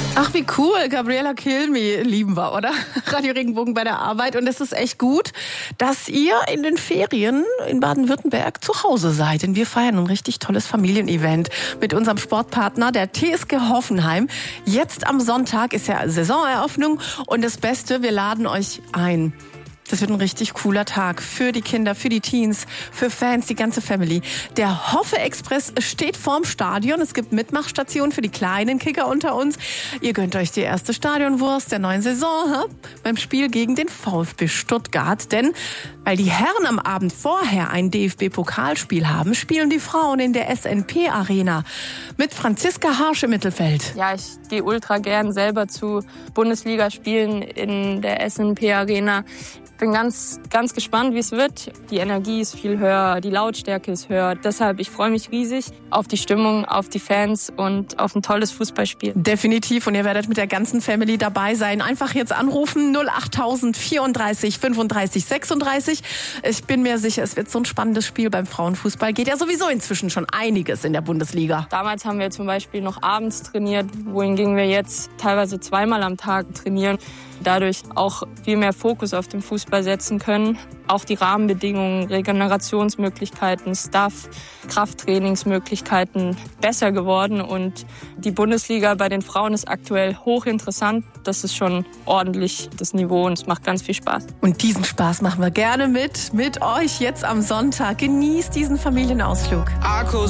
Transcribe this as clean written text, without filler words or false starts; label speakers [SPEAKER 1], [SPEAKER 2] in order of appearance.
[SPEAKER 1] Ach, wie cool. Gabriella Kilmi lieben wir, oder? Radio Regenbogen bei der Arbeit. Und es ist echt gut, dass ihr in den Ferien in Baden-Württemberg zu Hause seid. Denn wir feiern ein richtig tolles Familienevent mit unserem Sportpartner, der TSG Hoffenheim. Jetzt am Sonntag ist ja Saisoneröffnung. Und das Beste, wir laden euch ein. Das wird ein richtig cooler Tag für die Kinder, für die Teens, für Fans, die ganze Family. Der Hoffe-Express steht vorm Stadion. Es gibt Mitmachstationen für die kleinen Kicker unter uns. Ihr gönnt euch die erste Stadionwurst der neuen Saison beim Spiel gegen den VfB Stuttgart. Denn weil die Herren am Abend vorher ein DFB-Pokalspiel haben, spielen die Frauen in der SNP-Arena mit Franziska Harsch im Mittelfeld.
[SPEAKER 2] Ja, ich gehe ultra gern selber zu Bundesligaspielen in der SNP-Arena. Bin ganz gespannt, wie es wird. Die Energie ist viel höher, die Lautstärke ist höher. Deshalb, ich freue mich riesig auf die Stimmung, auf die Fans und auf ein tolles Fußballspiel.
[SPEAKER 1] Definitiv. Und ihr werdet mit der ganzen Family dabei sein. Einfach jetzt anrufen 08000 34 35 36. Ich bin mir sicher, es wird so ein spannendes Spiel beim Frauenfußball. Geht ja sowieso inzwischen schon einiges in der Bundesliga.
[SPEAKER 2] Damals haben wir zum Beispiel noch abends trainiert, wohingegen wir jetzt teilweise zweimal am Tag trainieren. Dadurch auch viel mehr Fokus auf den Fußball setzen können. Auch die Rahmenbedingungen, Regenerationsmöglichkeiten, Staff, Krafttrainingsmöglichkeiten besser geworden. Und die Bundesliga bei den Frauen ist aktuell hochinteressant. Das ist schon ordentlich das Niveau und es macht ganz viel Spaß.
[SPEAKER 1] Und diesen Spaß machen wir gerne mit euch jetzt am Sonntag. Genießt diesen Familienausflug.